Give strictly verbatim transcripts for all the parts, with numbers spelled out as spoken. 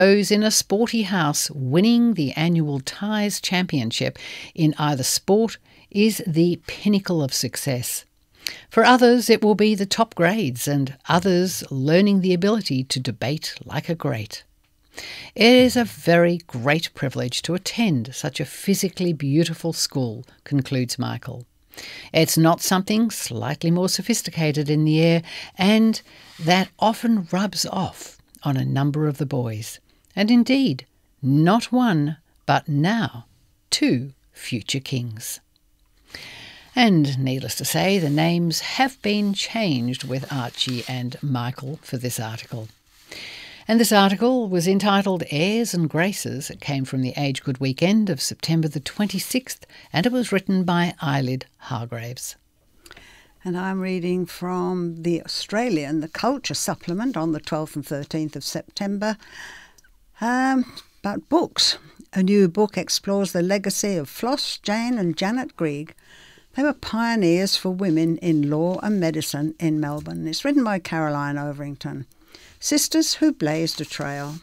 Those in a sporty house winning the annual Ties Championship in either sport is the pinnacle of success. For others, it will be the top grades, and others learning the ability to debate like a great. It is a very great privilege to attend such a physically beautiful school, concludes Michael. It's not something slightly more sophisticated in the air, and that often rubs off on a number of the boys. And indeed, not one, but now two future kings. And needless to say, the names have been changed with Archie and Michael for this article. And this article was entitled Airs and Graces. It came from the Age Good Weekend of September the twenty-sixth, and it was written by Eyelid Hargraves. And I'm reading from the Australian, the Culture Supplement on the twelfth and thirteenth of September. Um, about books. A new book explores the legacy of Floss, Jane and Janet Greig. They were pioneers for women in law and medicine in Melbourne. It's written by Caroline Overington. Sisters who blazed a trail.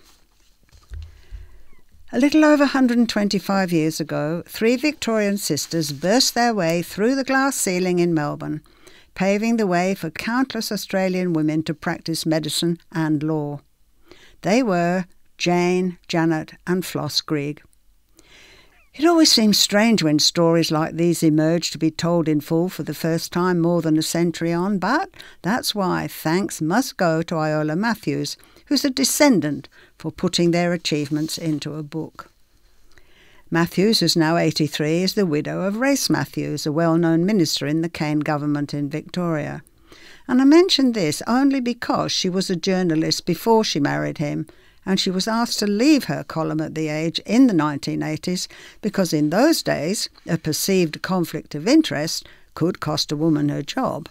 A little over one hundred twenty-five years ago, three Victorian sisters burst their way through the glass ceiling in Melbourne, paving the way for countless Australian women to practice medicine and law. They were Jane, Janet and Floss Greig. It always seems strange when stories like these emerge to be told in full for the first time more than a century on, but that's why thanks must go to Iola Matthews, who's a descendant, for putting their achievements into a book. Matthews, who's now eighty-three, is the widow of Race Matthews, a well-known minister in the Cain government in Victoria. And I mention this only because she was a journalist before she married him, and she was asked to leave her column at The Age in the nineteen eighties because in those days a perceived conflict of interest could cost a woman her job.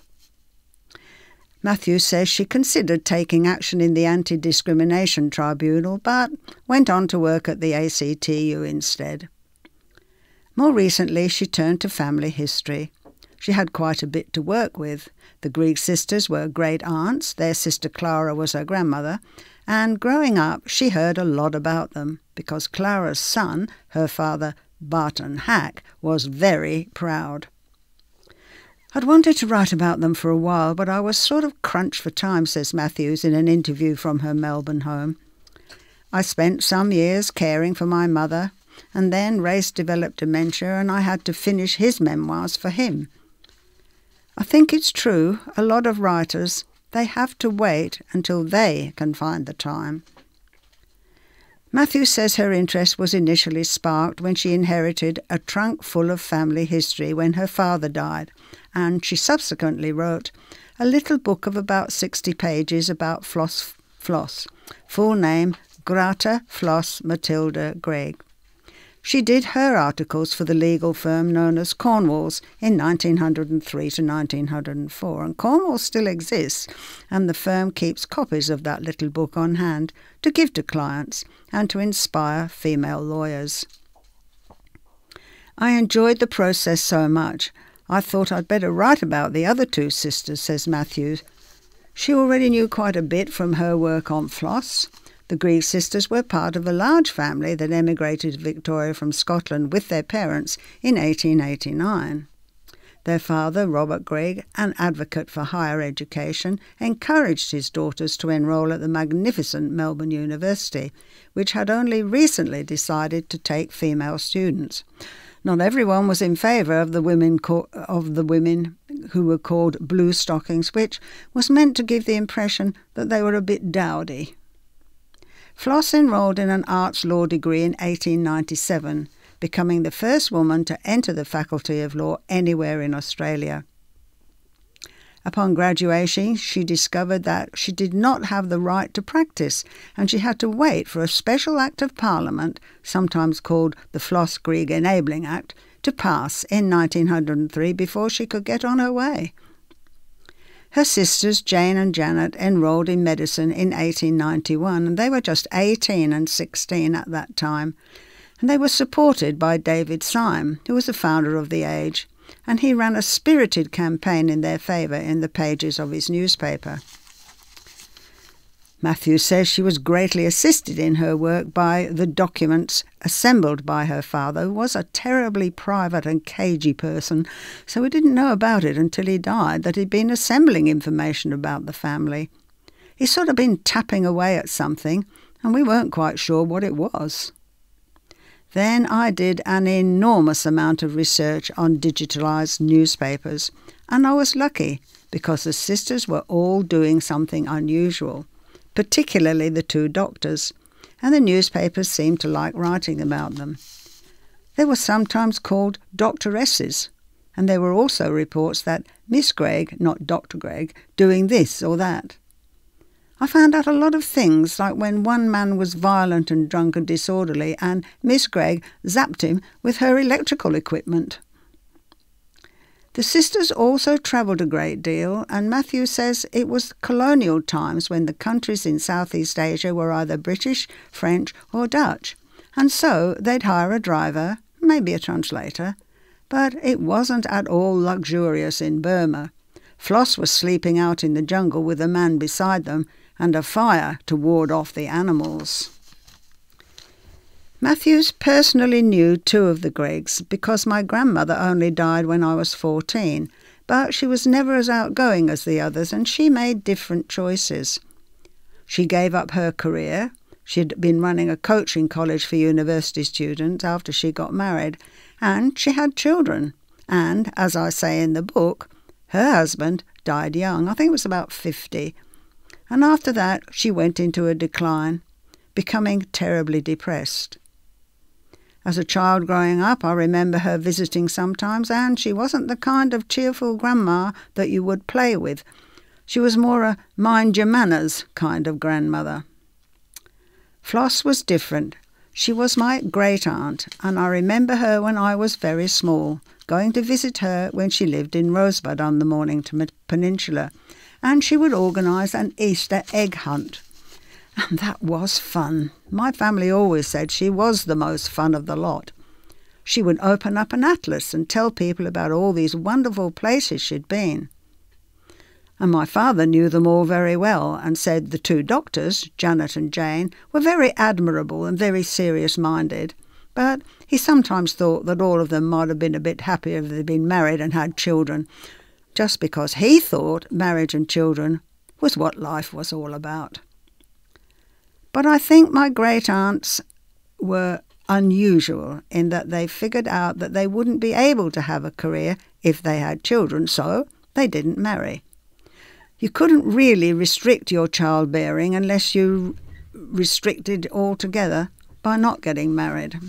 Matthews says she considered taking action in the Anti-Discrimination Tribunal but went on to work at the A C T U instead. More recently she turned to family history. She had quite a bit to work with. The Greig sisters were great aunts, their sister Clara was her grandmother, and growing up she heard a lot about them because Clara's son, her father Barton Hack, was very proud. I'd wanted to write about them for a while, but I was sort of crunched for time, says Matthews in an interview from her Melbourne home. I spent some years caring for my mother, and then Race developed dementia and I had to finish his memoirs for him. I think it's true, a lot of writers, they have to wait until they can find the time. Matthews says her interest was initially sparked when she inherited a trunk full of family history when her father died, and she subsequently wrote a little book of about sixty pages about Floss, Floss, full name Grata Floss Matilda Greig. She did her articles for the legal firm known as Cornwalls in nineteen oh three to nineteen oh four, and Cornwalls still exists, and the firm keeps copies of that little book on hand to give to clients and to inspire female lawyers. I enjoyed the process so much, I thought I'd better write about the other two sisters, says Matthews. She already knew quite a bit from her work on Floss. The Greig sisters were part of a large family that emigrated to Victoria from Scotland with their parents in eighteen eighty-nine. Their father, Robert Greig, an advocate for higher education, encouraged his daughters to enrol at the magnificent Melbourne University, which had only recently decided to take female students. Not everyone was in favour of the women co- of the women who were called blue stockings, which was meant to give the impression that they were a bit dowdy. Floss enrolled in an arts law degree in eighteen ninety-seven, becoming the first woman to enter the Faculty of Law anywhere in Australia. Upon graduation, she discovered that she did not have the right to practice, and she had to wait for a special Act of Parliament, sometimes called the Floss Greig Enabling Act, to pass in nineteen oh three before she could get on her way. Her sisters, Jane and Janet, enrolled in medicine in eighteen ninety-one, and they were just eighteen and sixteen at that time. And they were supported by David Syme, who was the founder of The Age, and he ran a spirited campaign in their favour in the pages of his newspaper. Matthews says she was greatly assisted in her work by the documents assembled by her father, who was a terribly private and cagey person, so we didn't know about it until he died, that he'd been assembling information about the family. He'd sort of been tapping away at something, and we weren't quite sure what it was. Then I did an enormous amount of research on digitalised newspapers, and I was lucky because the sisters were all doing something unusual, particularly the two doctors, and the newspapers seemed to like writing about them. They were sometimes called doctoresses, and there were also reports that Miss Gregg, not Doctor Gregg, doing this or that. I found out a lot of things, like when one man was violent and drunk and disorderly, and Miss Gregg zapped him with her electrical equipment. The sisters also travelled a great deal, and Matthew says it was colonial times when the countries in Southeast Asia were either British, French or Dutch, and so they'd hire a driver, maybe a translator, but it wasn't at all luxurious in Burma. Floss was sleeping out in the jungle with a man beside them and a fire to ward off the animals. Matthews personally knew two of the Greggs because my grandmother only died when I was fourteen, but she was never as outgoing as the others and she made different choices. She gave up her career. She'd been running a coaching college for university students after she got married, and she had children. And, as I say in the book, her husband died young. I think it was about fifty. And after that, she went into a decline, becoming terribly depressed. As a child growing up, I remember her visiting sometimes, and she wasn't the kind of cheerful grandma that you would play with. She was more a mind-your-manners kind of grandmother. Floss was different. She was my great-aunt, and I remember her when I was very small, going to visit her when she lived in Rosebud on the Mornington Peninsula, and she would organise an Easter egg hunt. And that was fun. My family always said she was the most fun of the lot. She would open up an atlas and tell people about all these wonderful places she'd been. And my father knew them all very well and said the two doctors, Janet and Jane, were very admirable and very serious-minded, but he sometimes thought that all of them might have been a bit happier if they'd been married and had children, just because he thought marriage and children was what life was all about. But I think my great-aunts were unusual in that they figured out that they wouldn't be able to have a career if they had children, so they didn't marry. You couldn't really restrict your childbearing unless you restricted altogether by not getting married.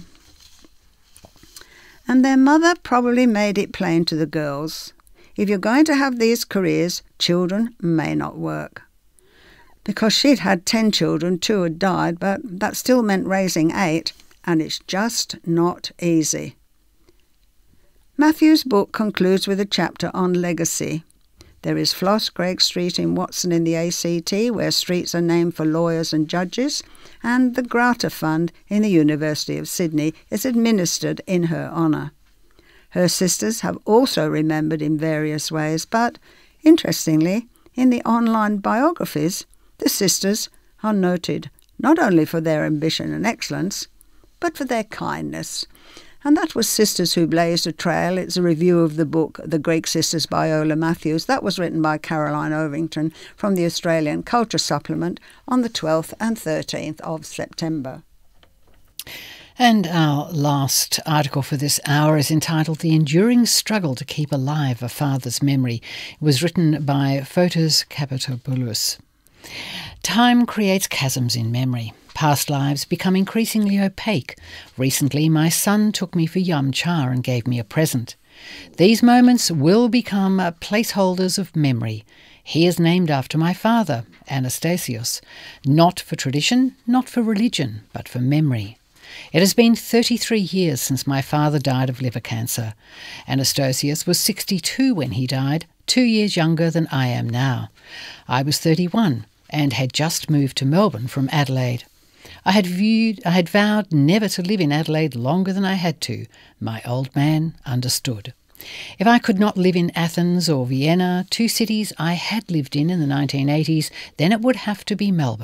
And their mother probably made it plain to the girls, if you're going to have these careers, children may not work. Because she'd had ten children, two had died, but that still meant raising eight, and it's just not easy. Matthew's book concludes with a chapter on legacy. There is Floss Gregg Street in Watson in the A C T, where streets are named for lawyers and judges, and the Grata Fund in the University of Sydney is administered in her honour. Her sisters have also remembered in various ways, but, interestingly, in the online biographies, the sisters are noted not only for their ambition and excellence, but for their kindness. And that was Sisters Who Blazed a Trail. It's a review of the book, The Gregg Sisters by Ola Matthews. That was written by Caroline Ovington from the Australian Culture Supplement on the twelfth and thirteenth of September. And our last article for this hour is entitled The Enduring Struggle to Keep Alive a Father's Memory. It was written by Fotis Kapitopoulos. Time creates chasms in memory. Past lives become increasingly opaque. Recently, my son took me for Yom Cha and gave me a present. These moments will become placeholders of memory. He is named after my father, Anastasios, not for tradition, not for religion, but for memory. It has been thirty-three years since my father died of liver cancer. Anastasios was sixty-two when he died, two years younger than I am now. I was thirty-one and had just moved to Melbourne from Adelaide. I had viewed, I had vowed never to live in Adelaide longer than I had to. My old man understood. If I could not live in Athens or Vienna, two cities I had lived in in the nineteen eighties, then it would have to be Melbourne.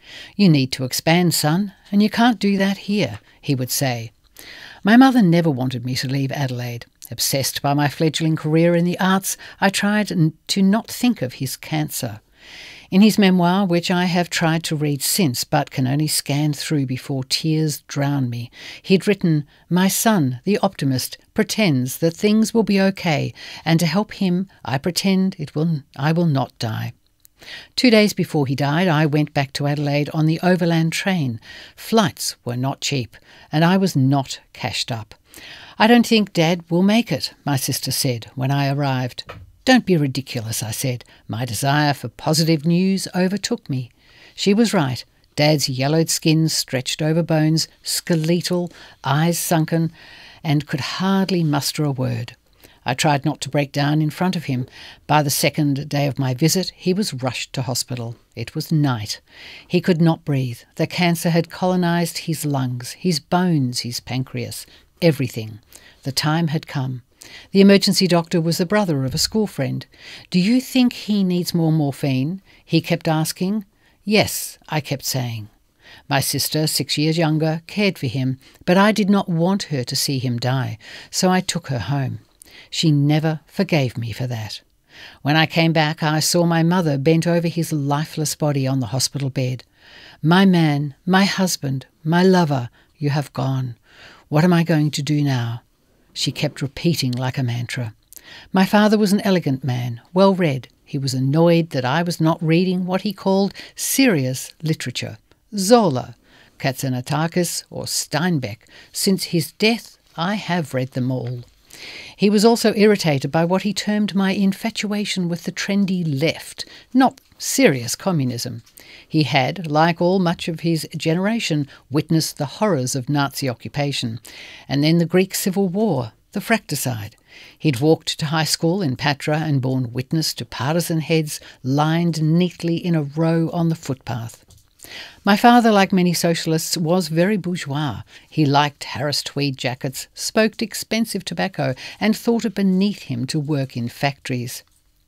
"You need to expand, son, and you can't do that here," he would say. My mother never wanted me to leave Adelaide. Obsessed by my fledgling career in the arts, I tried to not think of his cancer. In his memoir, which I have tried to read since but can only scan through before tears drown me, he'd written, "My son, the optimist, pretends that things will be okay, and to help him, I pretend it will. I will not die." Two days before he died, I went back to Adelaide on the overland train. Flights were not cheap, and I was not cashed up. "I don't think Dad will make it," my sister said when I arrived. "Don't be ridiculous," I said. My desire for positive news overtook me. She was right. Dad's yellowed skin stretched over bones, skeletal, eyes sunken, and could hardly muster a word. I tried not to break down in front of him. By the second day of my visit, he was rushed to hospital. It was night. He could not breathe. The cancer had colonised his lungs, his bones, his pancreas, everything. The time had come. The emergency doctor was the brother of a school friend. "Do you think he needs more morphine?" he kept asking. "Yes," I kept saying. My sister, six years younger, cared for him, but I did not want her to see him die, so I took her home. She never forgave me for that. When I came back, I saw my mother bent over his lifeless body on the hospital bed. "My man, my husband, my lover, you have gone. What am I going to do now?" She kept repeating like a mantra. My father was an elegant man, well read. He was annoyed that I was not reading what he called serious literature. Zola, Katsanikakis or Steinbeck. Since his death, I have read them all. He was also irritated by what he termed my infatuation with the trendy left, not serious communism. He had, like all much of his generation, witnessed the horrors of Nazi occupation, and then the Greek Civil War, the fratricide. He'd walked to high school in Patra and borne witness to partisan heads lined neatly in a row on the footpath. My father, like many socialists, was very bourgeois. He liked Harris tweed jackets, smoked expensive tobacco, and thought it beneath him to work in factories.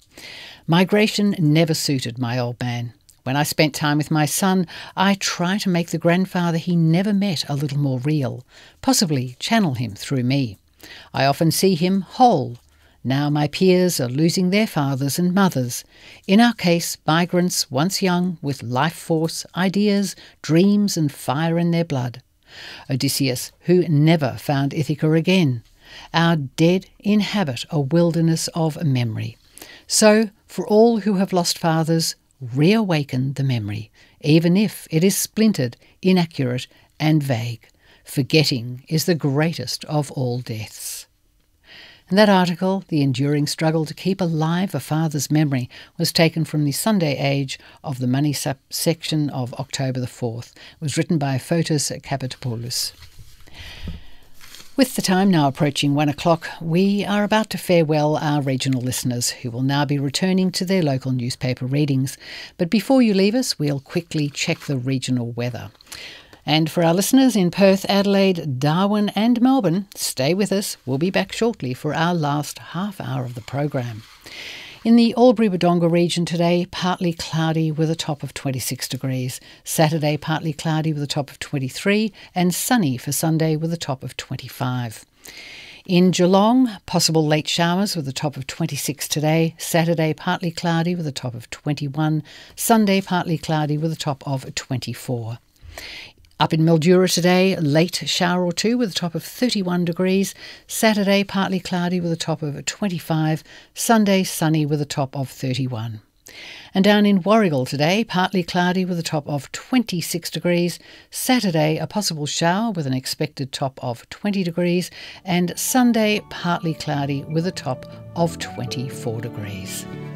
Migration never suited my old man. When I spent time with my son, I try to make the grandfather he never met a little more real, possibly channel him through me. I often see him whole. Now my peers are losing their fathers and mothers. In our case, migrants once young, with life force, ideas, dreams and fire in their blood. Odysseus, who never found Ithaca again. Our dead inhabit a wilderness of memory. So, for all who have lost fathers, reawaken the memory, even if it is splintered, inaccurate and vague. Forgetting is the greatest of all deaths. And that article, The Enduring Struggle to Keep Alive a Father's Memory, was taken from the Sunday Age of the Money section of October the fourth. It was written by Fotis Kapitopoulos. With the time now approaching one o'clock, we are about to farewell our regional listeners, who will now be returning to their local newspaper readings. But before you leave us, we'll quickly check the regional weather. And for our listeners in Perth, Adelaide, Darwin and Melbourne, stay with us. We'll be back shortly for our last half hour of the program. In the Albury-Wodonga region today, partly cloudy with a top of twenty-six degrees. Saturday, partly cloudy with a top of twenty-three, and sunny for Sunday with a top of twenty-five. In Geelong, possible late showers with a top of twenty-six today. Saturday, partly cloudy with a top of twenty-one. Sunday, partly cloudy with a top of twenty-four. Up in Mildura today, late shower or two with a top of thirty-one degrees. Saturday, partly cloudy with a top of twenty-five. Sunday, sunny with a top of thirty-one. And down in Warragul today, partly cloudy with a top of twenty-six degrees. Saturday, a possible shower with an expected top of twenty degrees. And Sunday, partly cloudy with a top of twenty-four degrees.